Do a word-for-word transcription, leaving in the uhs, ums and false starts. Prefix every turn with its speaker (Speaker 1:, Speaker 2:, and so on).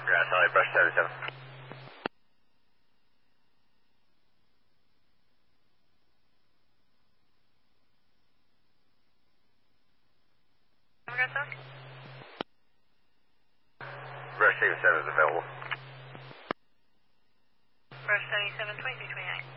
Speaker 1: Ground Charlie, brush seventy-seven. Brush seventy-seven is available.
Speaker 2: Brush seventy-seven, twenty-three twenty-nine.